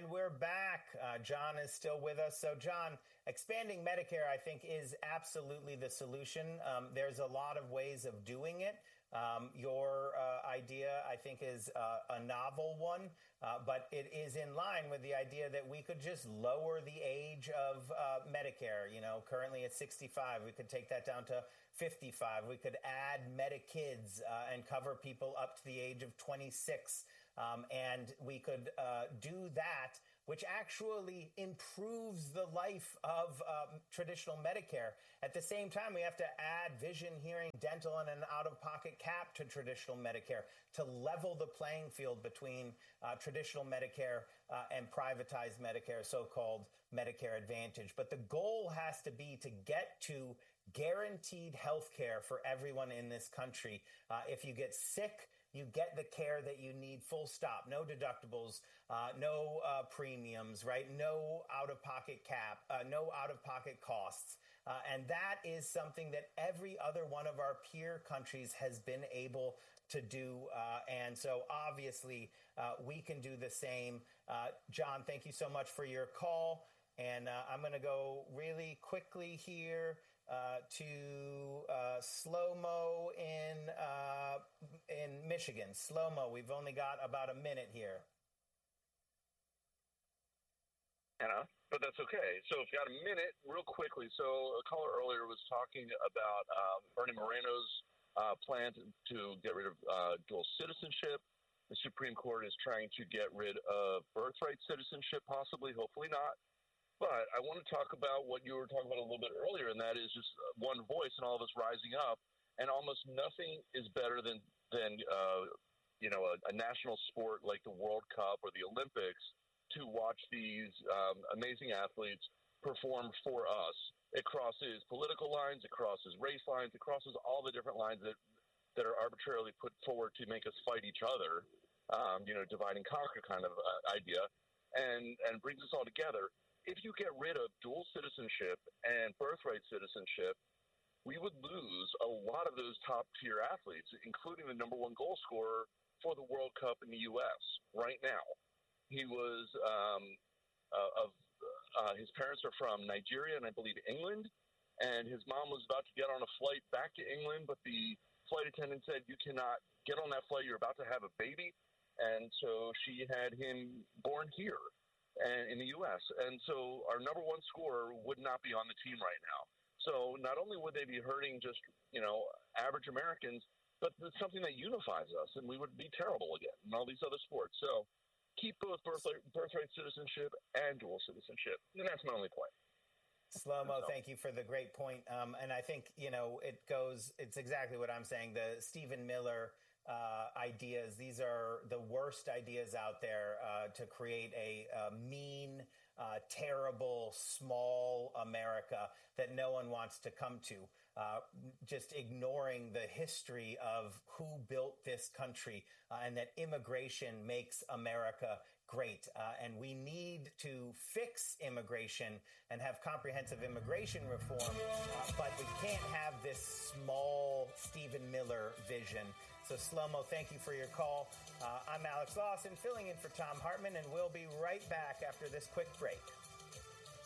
And we're back. John is still with us. So, John, expanding Medicare, I think, is absolutely the solution. There's a lot of ways of doing it. Your idea, I think, is a novel one, but it is in line with the idea that we could just lower the age of Medicare. You know, currently it's 65. We could take that down to 55. We could add Medikids and cover people up to the age of 26. And we could do that, which actually improves the life of traditional Medicare. At the same time, we have to add vision, hearing, dental, and an out-of-pocket cap to traditional Medicare to level the playing field between traditional Medicare and privatized Medicare, so-called Medicare Advantage. But the goal has to be to get to guaranteed health care for everyone in this country. If you get sick, you get the care that you need, full stop. No deductibles, no premiums, right? No out-of-pocket cap, no out-of-pocket costs. And that is something that every other one of our peer countries has been able to do. And so obviously we can do the same. John, thank you so much for your call. And I'm going to go really quickly here to Slow-Mo in Michigan. Slow-Mo, we've only got about a minute here. Anna, but that's okay. So if you got a minute, real quickly. So a caller earlier was talking about Bernie Moreno's plan to get rid of dual citizenship. The Supreme Court is trying to get rid of birthright citizenship, possibly, hopefully not. But I want to talk about what you were talking about a little bit earlier, and that is just one voice and all of us rising up. And almost nothing is better than a national sport like the World Cup or the Olympics to watch these amazing athletes perform for us. It crosses political lines, it crosses race lines, it crosses all the different lines that are arbitrarily put forward to make us fight each other, divide and conquer kind of idea, and brings us all together. If you get rid of dual citizenship and birthright citizenship, we would lose a lot of those top-tier athletes, including the number one goal scorer for the World Cup in the U.S. right now. He was his parents are from Nigeria and I believe England, and his mom was about to get on a flight back to England, but the flight attendant said, "You cannot get on that flight. You're about to have a baby." And so she had him born here and in the U.S. And so our number one scorer would not be on the team right now. So not only would they be hurting just, average Americans, but it's something that unifies us, and we would be terrible again in all these other sports. So keep both birthright citizenship and dual citizenship. And that's my only point. Slow-Mo, thank you for the great point. And I think, it's exactly what I'm saying. The Stephen Miller ideas, these are the worst ideas out there to create a mean, terrible, small America that no one wants to come to, just ignoring the history of who built this country and that immigration makes America great. And we need to fix immigration and have comprehensive immigration reform, but we can't have this small Stephen Miller vision. So, Slow-Mo, thank you for your call. I'm Alex Lawson, filling in for Tom Hartman, and we'll be right back after this quick break.